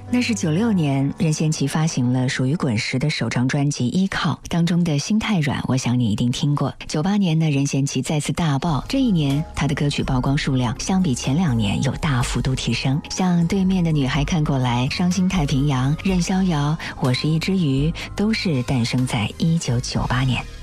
那是96年，任贤齐发行了属于滚石的首张专辑《依靠》，当中的《心太软》，我想你一定听过。98年呢，任贤齐再次大爆，这一年他的歌曲曝光数量相比前2年有大幅度提升，像《对面的女孩看过来》、《伤心太平洋》、《任逍遥》、《我是一只鱼》，都是诞生在1998年。